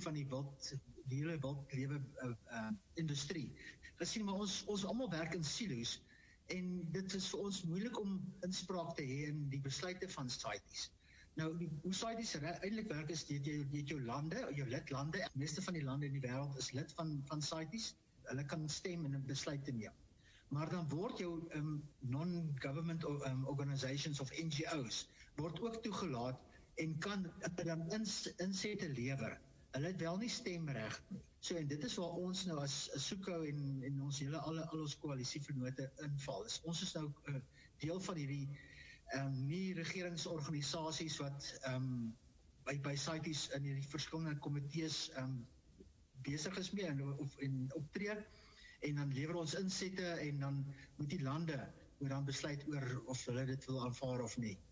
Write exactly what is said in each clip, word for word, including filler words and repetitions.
van die wild, die hele wildlewe uh, uh, industrie, gesien maar ons, ons allemaal werk in silo's, en dit is vir ons moeilik om inspraak te hê in die besluite van CITES. Nou, die, hoe CITES eintlik werk is, jy het jou, jou lande, jou lidlande, die meeste van die lande in die wêreld is lid van, van CITES, hulle kan stem en 'n besluit te neem. Maar dan word jou um, non-government um, organizations of N G O's word ook toegelaat en kan dan ins, insette lewer. Hulle het wel nie stemreg nie. So en dit is waar ons nou as, as Soekou en, en ons hele alle al ons koalisievennote inval. Is, ons is nou uh, deel van hierdie um, nie regeringsorganisasies wat um, by, by CITES in hierdie verskillende komitees um, besig is mee en, of, en optree. En dan lewer ons insette en dan moet die lande moet dan besluit oor of hulle dit wil aanvaar of nie.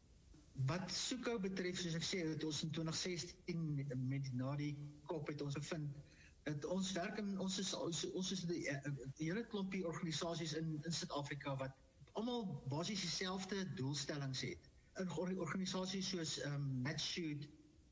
Wat Soekou betref, soos ek sê, het ons in twintig sestien met na die kop het ons gevind dat ons werk in, ons is, ons, ons is die, die hele klompie organisasies in, in Suid-Afrika wat allemaal basies dieselfde doelstellings het. In organisasies soos um, Matshoot,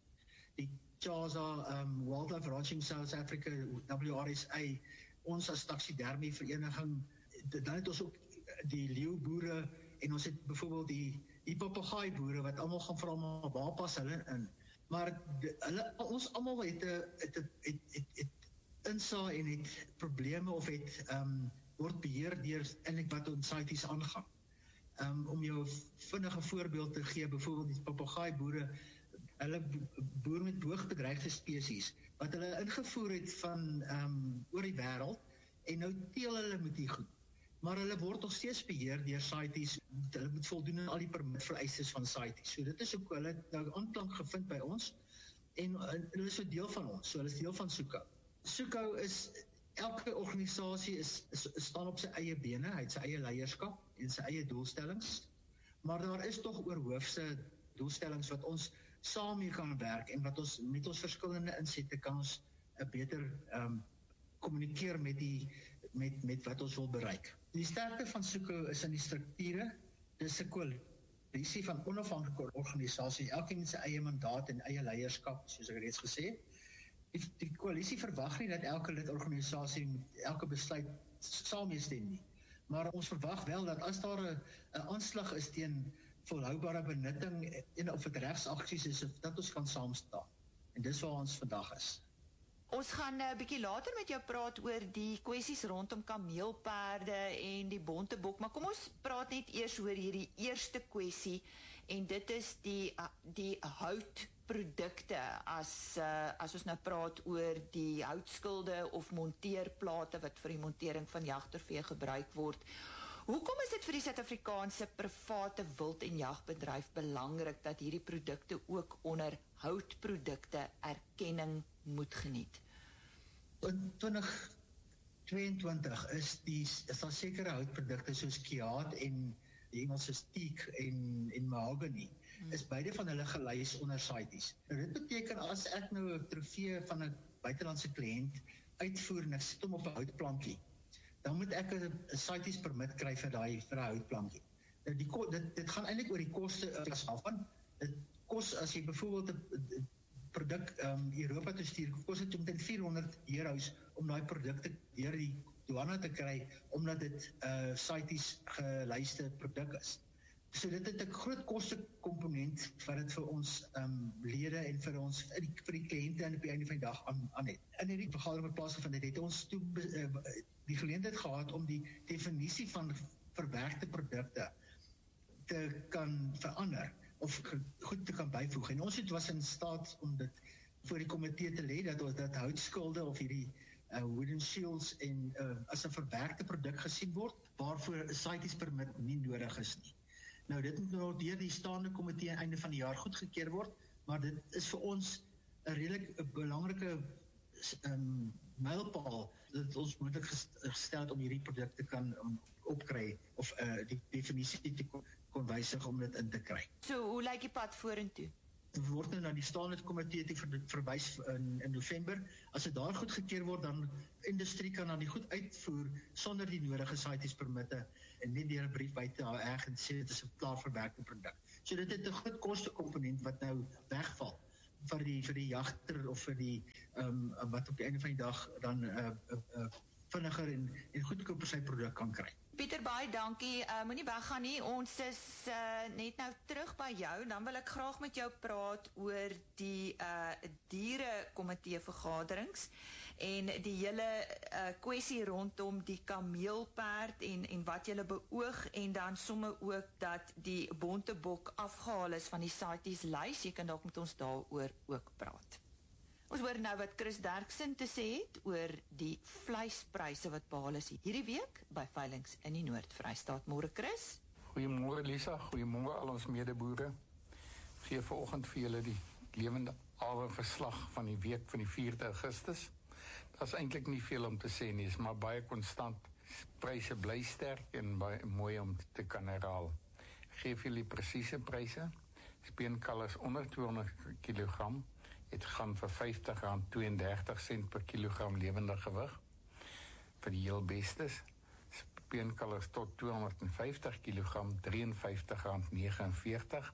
die CHASA, um, Wildlife Ranching South Africa, W R S A, ons as taxidermie vereniging, dan het ons ook die leeuboere en ons het byvoorbeeld die, die papegaaiboere wat allemaal gaan vir allemaal, waar pas hulle in? Maar de, hulle, ons allemaal het, het, het, het, het, het insa en het probleme of het um, word beheer deur eintlik wat ons CITES aangaan. Um, om jou vinnige voorbeeld te gee, byvoorbeeld die papegaaiboere, hulle boer met hoogbedreigde spesies, wat hulle ingevoer het van um, oor die wêreld, en nou teel hulle met die goed. Maar hulle word nog steeds beheer deur CITES, hulle moet voldoen aan al die permitvereistes van CITES. So dit is ook, hulle het nou aanklank gevind by ons, en, en hulle is so deel van ons, so hulle is deel van Soekou. Soekou is, elke organisasie is, is, staan op sy eie bene, hy het sy eie leierskap en sy eie doelstellings, maar daar is toch oorhoofse doelstellings wat ons saam hier kan werk en wat ons met ons verskillende insette kan ons uh, beter um, kommunikeer met, die, met, met wat ons wil bereik. Die sterkte van Soekou is in die strukture, dis 'n koalisie van onafhanklike organisasie, elkeen met sy eie mandaat en eie leierskap, soos ek reeds gesê het. Die, die koalisie verwag nie dat elke lidorganisasie met elke besluit saam meestem nie. Maar ons verwag wel dat as daar 'n aanslag is teen volhoubare benutting en of het regsaksies is, dat ons kan saamstaan. En dis waar ons vandag is. Ons gaan 'n uh, bietjie later met jou praat oor die kwessies rondom kameelperde en die bontebok, maar kom ons praat net eers oor hierdie eerste kwessie, en dit is die, uh, die houtprodukte, as, uh, as ons nou praat oor die houtskilde of monteerplate wat vir die montering van jagtervee gebruik word. Hoekom is dit vir die Suid-Afrikaanse private wild- en jagbedryf belangrik dat hierdie produkte ook onder houtprodukte erkenning moet geniet? In twintig tweeëntwintig is, die, is daar sekere houtprodukte soos kiaat en die Engelse teak en, en mahogany, hmm. is beide van hulle gelys onder CITES. Nou, dit beteken as ek nou 'n trofee van 'n buitelandse kliënt uitvoer en ek sit hom op 'n houtplankie, dan moet ek 'n CITES permit kry vir daai vir 'n houtplankie. Nou die dit dit gaan eintlik oor die koste daarvan. Dit kos as jy byvoorbeeld 'n produk um, Europa te stuur, kos dit omtrent vierhonderd euro's om daai produkte deur die douane te kry, omdat dit 'n uh, CITES gelyste produk is. So dit het 'n groot koste komponent wat dit vir ons um, lede en vir ons vir die, vir die kliënte aan die einde van die dag aan, aan het. In hierdie vergadering wat plaasgevind het, het ons toe uh, die geleentheid gehad om die definisie van verwerkte produkte te kan verander of goed te kan byvoeg. En ons het was in staat om dit voor die komitee te lê, dat, dat houtskulde of hierdie uh, wooden shields en uh, as 'n verwerkte produk gesien word, waarvoor 'n CITES permit nie nodig is nie. Nou dit moet nou deur die staande komitee aan einde van die jaar goedgekeur word, maar dit is vir ons 'n redelik 'n belangrike um, mylpaal dat ons moontlik gestel het om hierdie produkte kan um, opkry of uh, die definisie te kon, kon wysig om dit in te kry. So hoe lyk die pad vorentoe? Dit word nou na die staande komitee te ver, verwys in, in November. As dit daar goedgekeur word, dan industrie kan dan die goed uitvoer sonder die nodige CITES permitte en nie deur 'n brief buite ergens sê dit is 'n klaar verwerkte produk. So dit het 'n groot kostekomponent wat nou wegval. vir die vir die jagter of vir die um, wat op die einde van die dag dan uh, uh, uh, vinniger en, en goedkoper sy produk kan kry. Pieter, baie dankie. Uh, Moenie weggaan nie. Ons is uh, net nou terug by jou. Dan wil ek graag met jou praat oor die uh, dierekomitee vergaderings en die hele uh, kwessie rondom die kameelperd en, en wat julle beoog en dan somme ook dat die bontebok afgehaal is van die CITES lys. Jy kan dalk met ons daaroor ook praat. Ons hoor nou wat Chris Derksen te sê het oor die vleispryse wat behaal is hierdie week by veilinge in die Noord-Vrystaat. Môre Chris. Goeiemôre Lisa, goeiemôre al ons medeboere. Gee vanoggend vir julle die lewende awe verslag van die week van die vierde Augustus. Daar is eintlik nie veel om te sê nie, is maar baie konstant. Pryse bly sterk en baie mooi om te kan herhaal. Ek gee vir julle presiese pryse. Speenkalvers onder tweehonderd kilogram het gaan vir vyftig rand tweeëndertig sent per kilogram lewende gewig. Vir die heel bestes, speenkalvers tot tweehonderd vyftig kilogram vyf drie rand negenenveertig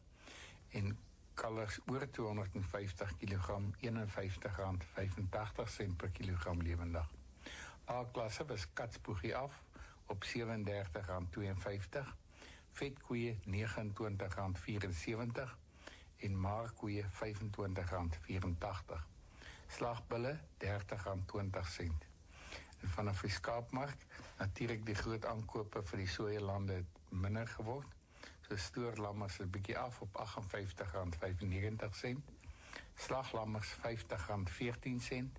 en kalvers oor tweehonderd vyftig kilogram vyf een rand vyfentagtig sent per kilogram lewendig. A-klasse was katspoegie af op sewe-en-dertig rand tweeënvyftig, vetkoeie negenentwintig rand vierensewenttig en maarkoeie vyfentwintig rand vyfentagtig. Slagbulle dertig rand twintig sent. En vanaf die skaapmark, natuurlik die groot aankope vir die soeilande het minder geword. So stoorlammers is 'n bietjie af op agt en vyftig rand vyfennegentig sent. Slaglammers vyftig rand veertien sent.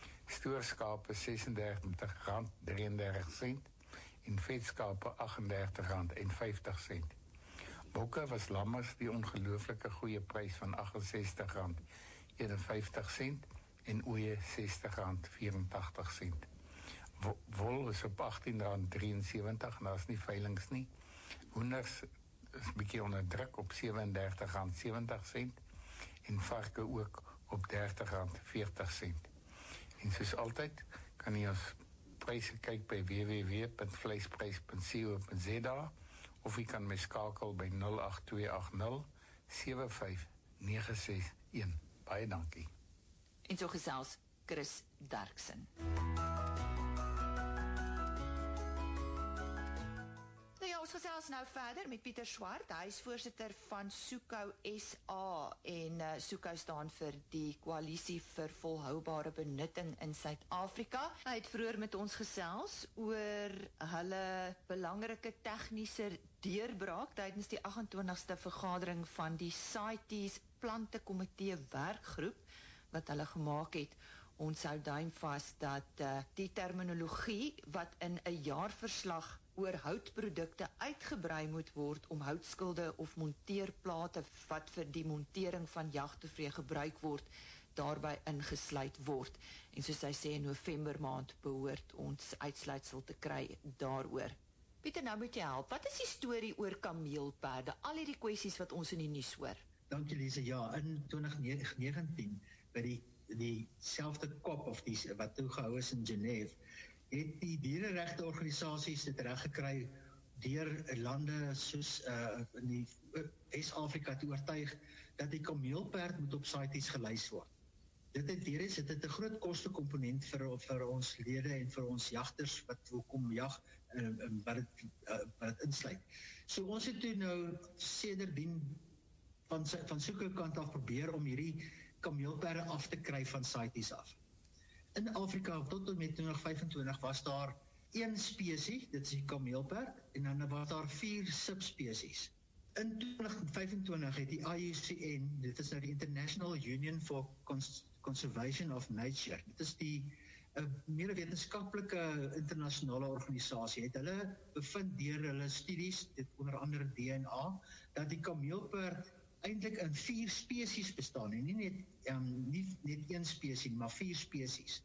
Stoorskape ses en dertig rand drieëndertig sent en vetskape agt en dertig rand vyftig sent. Bokke was lammers die ongelooflike goeie prys van agt en sestig rand eenenvyftig sent en oeye sestig rand vyerentagtig sent. Wol is op agttien rand drieënsewentig en daar is nie veilings nie. Hoenders is 'n bietjie onder druk op sewe-en-dertig rand sewentig sent en varke ook op dertig rand veertig sent. En soos altyd kan jy ons pryse kyk by w w w punt vleisprys punt co punt z a of jy kan my skakel by nul agt twee agt nul sewe vyf nege ses een. Baie dankie. En so gesels Chris Derksen. Ons gesels nou verder met Pieter Swart. Hy is voorsitter van SUKO S A en uh, SUKO staan vir die Koalisie vir Volhoubare Benutting in Suid-Afrika. Hy het vroeër met ons gesels oor hulle belangrike tegniese deurbraak tydens die agt en twintigste vergadering van die CITES Plantekomitee werkgroep wat hulle gemaak het. Ons hou duim vas dat uh, die terminologie wat in 'n jaarverslag oor houtprodukte uitgebrei moet word om houtskilde of monteerplate wat vir die montering van jagtrofee gebruik word, daarby ingesluit word. En soos hy sê, in November maand behoort ons uitsluitsel te kry daaroor. Pieter, nou moet jy help. Wat is die storie oor kameelperde? Al hierdie kwessies wat ons in die nuus hoor. Dankie Lise. Ja, in twintig negentien by die dieselfde kop of die wat toe gehou is in Genève, het die diereregteorganisasies dit reg gekry deur lande soos uh, in die Wes-Afrika te oortuig dat die kameelperd moet op CITES gelys word. Dit het weer eens, dit het 'n groot kostekomponent vir vir ons lede en vir ons jagters wat wil kom jag uh, wat dit uh, wat dit insluit. So ons het toe nou sedertdien van van SUKO kant af probeer om hierdie kameelperde af te kry van CITES af. In Afrika tot en met twintig vyfentwintig was daar een spesies, dit is die kameelperd, en dan was daar vier subspesies. In twintig vyfentwintig het die I U C N, dit is nou die International Union for Cons Conservation of Nature, dit is die uh, meer wetenskaplike internasionale organisasie, het hulle bevind deur hulle studies, dit onder andere D N A, dat die kameelperd eintlik in vier spesies bestaan, en nie net, um, nie net een spesies, maar vier spesies.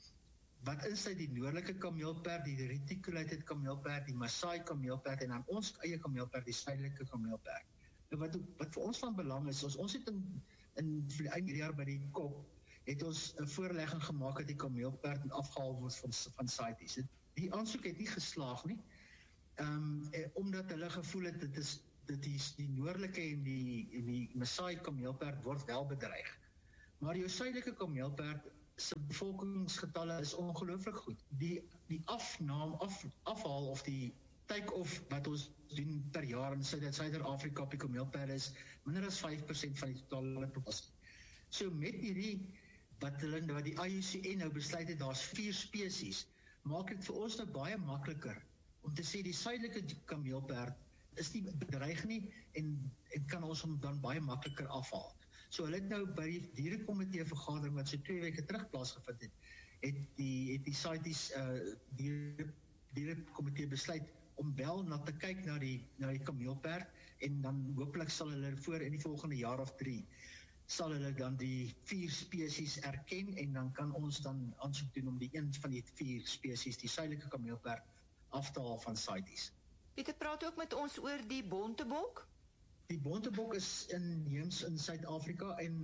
Wat insluit die noordelike kameelperd, die reticulated kameelperd, die Maasai kameelperd en dan ons eie kameelperd, die suidelike kameelperd. En wat, wat vir ons van belang is, ons, ons het in, in vir die einde jaar by die kop, het ons 'n voorlegging gemaak dat die kameelperd afgehaal word van, van CITES. Die aansoek het nie geslaag nie, um, eh, omdat hulle gevoel het, dit is dit is die noordelike en die, en die Maasai kameelperd word wel bedreig. Maar jou suidelike kameelperd se bevolkingsgetalle is ongelooflik goed. Die die afnaam af afhaal of die take-off wat ons doen per jaar in Suid-Afrika op die kameelperde is minder as vyf persent van die totale populasie. So met hierdie wat hulle wat die I U C N nou besluit het, daar's vier spesies, maak dit vir ons nou baie makliker om te sê die suidelike kameelperd is nie bedreig nie en, en kan ons hom dan baie makliker afhaal. So hulle het nou by die dierekomitee vergadering wat so twee weke terug plaasgevind het, het die het die CITES uh, diere dierekomitee besluit om wel na te kyk na die na die kameelperd en dan hopelik sal hulle voor in die volgende jaar of drie sal hulle dan die vier spesies erken en dan kan ons dan aansoek doen om die een van die vier spesies, die suidelike kameelperd, af te haal van CITES. Pieter, praat ook met ons oor die bontebok. Die bontebok is inheems in Suid-Afrika en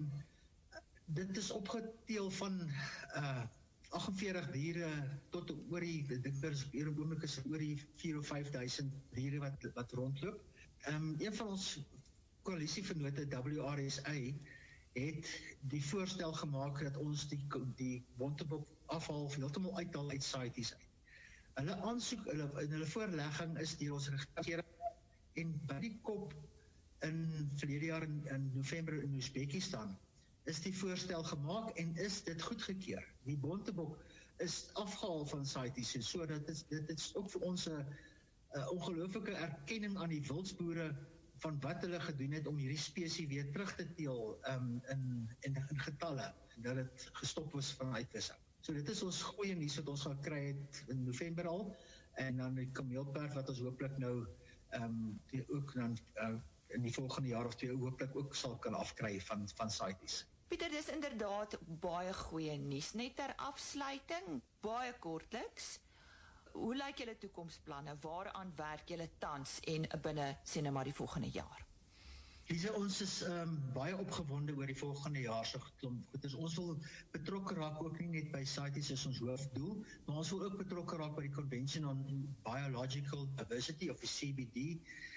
dit is opgeteel van uh, agt en veertig diere tot oor die, ek dink daar is hier op oomblik is oor die vier of vyf duisend diere wat, wat rondloop. Um, een van ons koalisievennote, W R S A, het die voorstel gemaak dat ons die, die bontebok afhaal, heeltemal uithaal uit CITES uit. Hulle aansoek, hulle, in hulle voorlegging is deur ons regering en by die kop in verlede jaar in, in November in Oezbekistan is die voorstel gemaak en is dit goedgekeur. Die bontebok is afgehaal van CITES, so dat is, dit is ook vir ons 'n ongelooflike erkenning aan die wildsboere van wat hulle gedoen het om hierdie spesie weer terug te teel um, in, in, in getalle, dat het gestop was van uitwissing. So dit is ons goeie nuus wat ons gaan kry het in November al, en dan die kameelperd wat ons hopelik nou um, die, ook dan uh, in die volgende jaar of twee hopelik ook sal kan afkry van, van CITES. Pieter, dis inderdaad baie goeie nuus. Net ter afsluiting, baie kortliks, hoe lyk julle toekomsplanne? Waaraan werk julle tans en binne sê nou maar die volgende jaar? Lise, ons is um, baie opgewonde oor die volgende jaar se klomp. Dus ons wil betrokke raak ook nie net by CITES as ons hoofdoel, maar ons wil ook betrokke raak by die Convention on Biological Diversity of die C B D,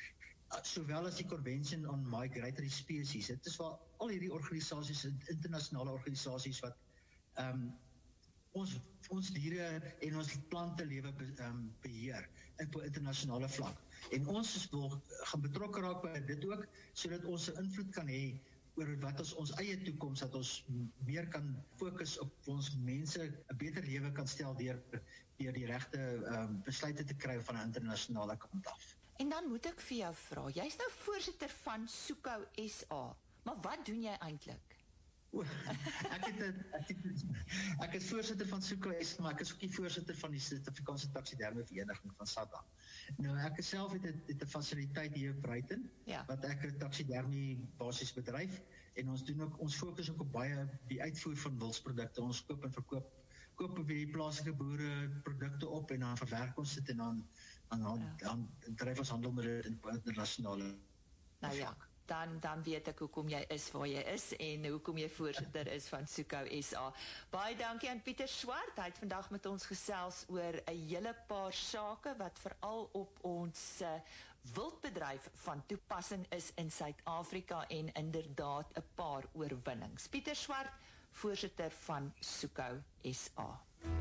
sowel as die Convention on Migratory Species. Dit is waar al hierdie organisasies, internasionale organisasies wat um, ons ons diere en ons plante lewe be, um, beheer op 'n internasionale vlak. En ons wil gaan betrokke raak by dit ook, sodat ons 'n invloed kan hê oor wat ons ons eie toekoms, dat ons meer kan fokus op ons mense 'n beter lewe kan stel deur deur die regte um, besluite te kry van 'n internasionale kant af. En dan moet ek vir jou vra, jy's nou voorsitter van Suco S A, maar wat doen jy eintlik? O, ek, het, ek, het, ek is voorsitter van Suco S A, maar ek is ook die voorsitter van die Suid-Afrikaanse Taksidermie Vereniging van S A T A. Nou, ek self het 'n fasiliteit hier op Bruiten, ja, wat ek 'n taksidermie basis bedryf, en ons doen ook, ons fokus ook op baie die uitvoer van wildsprodukte. Ons koop en verkoop, koop op die plaaslike boere produkte op en dan verwerk ons dit en dan dan ja. dan dryf ons handel met dit in internasionale. Nou ja, dan dan weet ek hoekom jy is waar jy is en hoekom jy voorsitter is van Suco S A. Baie dankie aan Pieter Swart. Hy het vandag met ons gesels oor 'n hele paar sake wat veral op ons uh, wildbedryf van toepassing is in Suid-Afrika en inderdaad 'n paar oorwinnings. Pieter Swart, voorsitter van Suco S A.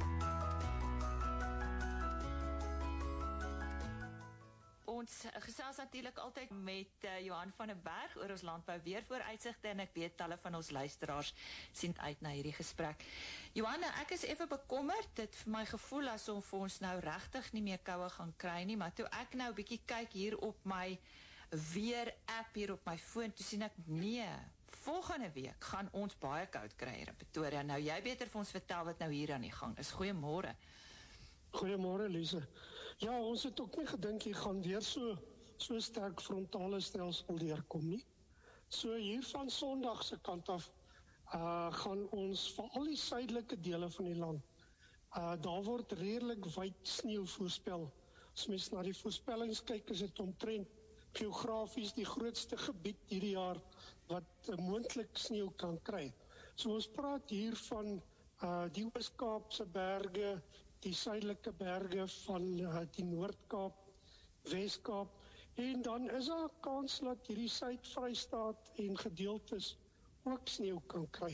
Ons gesels natuurlik altyd met uh, Johan van der Berg oor ons landbouweervooruitsigte en ek weet talle van ons luisteraars sien uit na hierdie gesprek. Johan, ek is effe bekommerd, dit vir my gevoel asof ons nou regtig nie meer koue gaan kry nie, maar toe ek nou 'n bietjie kyk hier op my weer app hier op my foon, toe sien ek nee, volgende week gaan ons baie koud kry hier in Pretoria. Nou jy beter vir ons vertel wat nou hier aan die gang is. Goeiemôre. Goeiemôre Lise. Ja, ons het ook nie gedink jy gaan weer so so sterk frontale stelsel deurkom nie. So hier van Sondag se kant af uh, gaan ons vir al die suidelike dele van die land, uh, daar word redelik wyd sneeu voorspel. As mens na die voorspellings kyk, is dit omtrent geografies die grootste gebied hierdie jaar wat uh, moontlik sneeu kan kry. So ons praat hier van uh, die Oos-Kaapse berge, die suidelike berge van uh, die Noord-Kaap, Wes-Kaap, en dan is daar 'n kans dat hierdie Suid-Vrystaat en gedeeltes ook sneeu kan kry.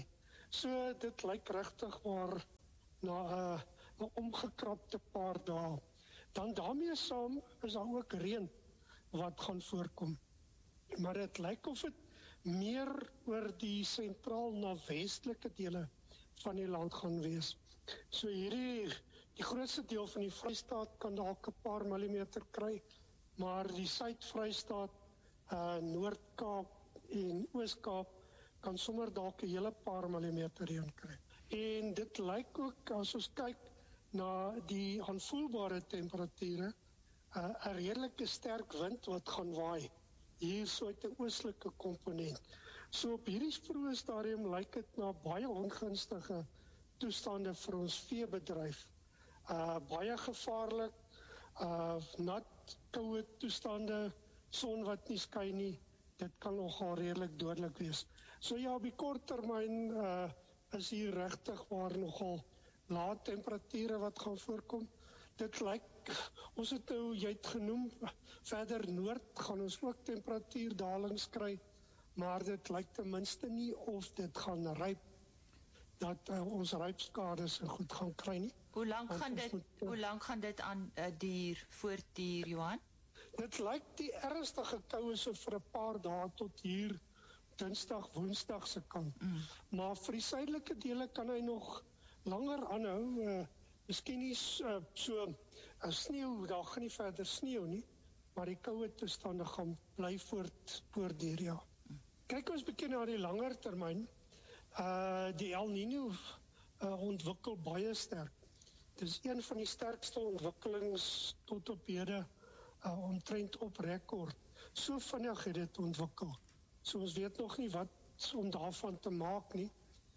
So dit lyk regtig maar na 'n uh, 'n omgekrapte paar dae. Dan daarmee saam is daar ook reën wat gaan voorkom. Maar dit lyk of dit meer oor die sentraal na westelike dele van die land gaan wees. So hierdie, die grootste deel van die Vrystaat kan dalk 'n paar millimeter kry, maar die Suid-Vrystaat, uh, Noord-Kaap en Oos-Kaap kan sommer dalk 'n hele paar millimeter reën kry. En dit lyk ook, as ons kyk na die aanvoelbare temperature, 'n uh, redelike sterk wind wat gaan waai, hier so uit 'n oostelike komponent. So op hierdie vroeë stadium lyk dit na baie ongunstige toestande vir ons veebedryf. Uh, baie gevaarlik, uh, nat, koue toestande, son wat nie skyn nie, dit kan nogal redelik dodelik wees. So ja, op die kort termyn uh, is hier regtig waar nogal lae temperature wat gaan voorkom. Dit lyk, ons het nou, jy het genoem, verder noord gaan ons ook temperatuurdalings kry, maar dit lyk ten minste nie of dit gaan ryp, dat uh, ons rypskades goed gaan kry nie. Hoe lank gaan dit, moet, uh, hoe lank gaan dit aan uh, duur, voortduur, Johan? Dit lyk die ernstige koue so vir 'n paar dae tot hier Dinsdag, Woensdag se kant. Mm. Maar vir die suidelike dele kan hy nog langer aanhou. Uh, miskien nie uh, so uh, sneeu, daar gaan nie verder sneeu nie, maar die koue toestande gaan bly voort voortduur, ja. Mm. Kyk ons bietjie na die langer termyn. Uh, die El Niño uh, ontwikkel baie sterk. Dit is een van die sterkste ontwikkelings tot op hede uh, omtrent op rekord. So vinnig het dit ontwikkel. So ons weet nog nie wat om daarvan te maak nie.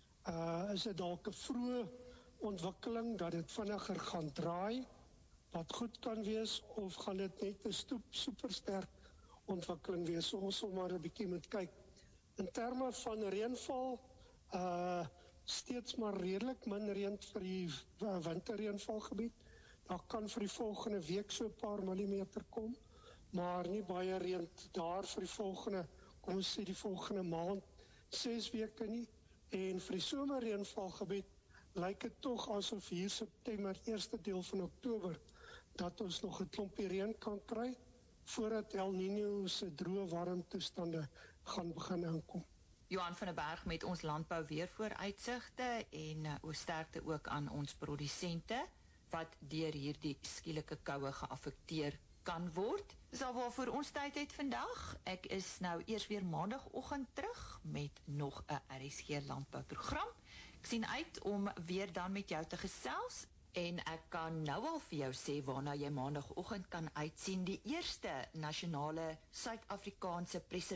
Uh, is dit dalk 'n vroeë ontwikkeling dat dit vinniger gaan draai, wat goed kan wees, of gaan dit net 'n stoep supersterk ontwikkeling wees? So ons sal maar 'n bietjie moet kyk. In terme van reënval, uh, steeds maar redelik min reën vir die uh, winterreënvalgebied. Daar kan vir die volgende week so 'n paar millimeter kom, maar nie baie reën daar vir die volgende, kom ons sê die volgende maand, ses weke nie. En vir die somerreënvalgebied lyk dit tog asof hier September, eerste deel van Oktober, dat ons nog 'n klompie reën kan kry, voordat El Niño se droë warm toestande gaan begin inkom. Johan van der Berg met ons landbou weervooruitsigte en uh, oor sterkte ook aan ons produsente wat deur hierdie skielike koue geaffekteer kan word. Dis al waarvoor ons tyd het vandag. Ek is nou eers weer maandagooggend terug met nog 'n R S G landbouprogram. Ek sien uit om weer dan met jou te gesels en ek kan nou al vir jou sê waarna jy maandagooggend kan uitsien, die eerste nasionale Suid-Afrikaanse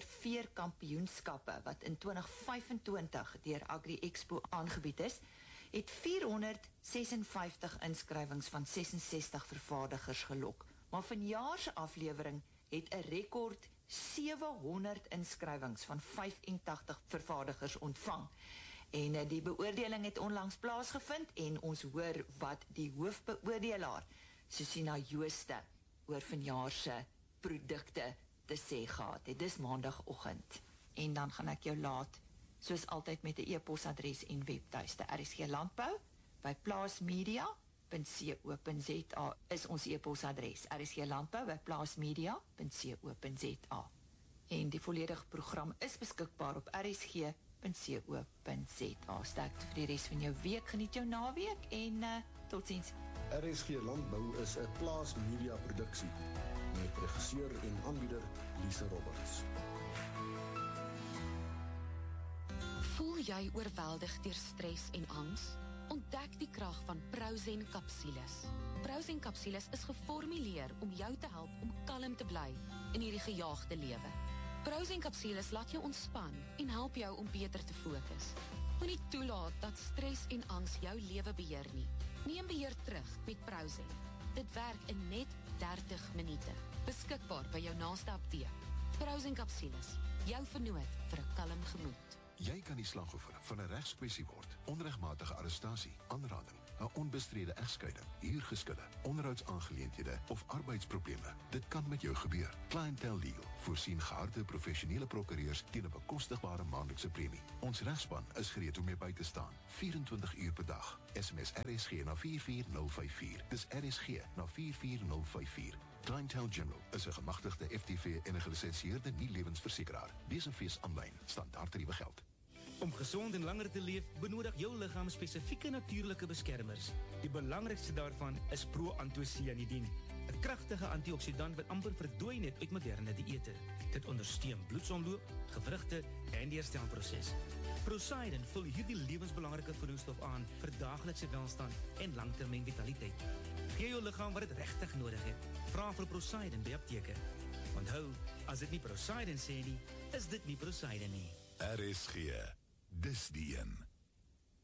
preserveerkampioenskappe wat in twintig vyf-en-twintig deur Agri Expo aangebied is, het vierhonderd ses en vyftig inskrywings van ses en sestig vervaardigers gelok. Maar vanjaar se aflewering het 'n rekord sewe honderd inskrywings van vyf en tagtig vervaardigers ontvang. En die beoordeling het onlangs plaasgevind en ons hoor wat die hoofbeoordelaar, Susina Jooste, oor vanjaar se produkte te sê gehad het. Dis maandagooggend. En dan gaan ek jou laat, soos altyd met 'n e-posadres en webtuiste. R S G Landbou by plaasmedia punt co punt za is ons e-posadres. R S G Landbou by plaasmedia punt co punt za. En die volledige program is beskikbaar op R S G punt co punt za. Sterkte vir die res van jou week, geniet jou naweek en uh, totsiens. R S G Landbou is 'n Plaas Media produksie met regisseur en aanbieder Lise Roberts. Voel jy oorweldig deur stres en angs? Ontdek die krag van Prozen Capsules. Prozen Capsules is geformuleer om jou te help om kalm te bly in hierdie gejaagde lewe. Prozen Capsules laat jou ontspan en help jou om beter te fokus. Moenie toelaat dat stres en angs jou lewe beheer nie. Neem beheer terug met Prozen. Dit werk in net dertig minute. Beskikbaar by jou naaste apteek. Prozen Capsules, jou vernoot vir 'n kalm gemoed. Jy kan die slagoffer van 'n regskwessie word. Onregmatige arrestasie, aanranding, 'n onbestrede egskeiding, huurgeskille, onderhoudsaangeleenthede of arbeidsprobleme. Dit kan met jou gebeur. Clientele Legal voorsien geharde professionele prokureurs teen 'n bekostigbare maandelikse premie. Ons regspan is gereed om jou by te staan, vyf en twintig uur per dag. S M S R S G na vier vier nul vyf vier. Dis R S G na vier vier nul vyf vier. Clientele General is 'n gemagtigde F T V en 'n gelisensieerde nie-lewensversekeraar. Wees 'n fees aanlyn, standaard tariewe geld. Om gezond en langer te leef, benodig jou lichaam spesifieke natuurlike beskermers. Die belangrikste daarvan is pro-antocyanidin, 'n kragtige antioxidant wat amper verdwyn het uit moderne dieete. Dit ondersteun bloedsomloop, gewrigte en die herstelproses. Procyden vul hierdie lewensbelangrike voedingsstof aan vir daaglikse welstand en langtermyn vitaliteit. Gee jou lichaam wat dit regtig nodig het. Vra vir Procyden by apteke. Onthou, as dit nie Procyden sê nie, is dit nie Procyden nie. R S G, dis die een.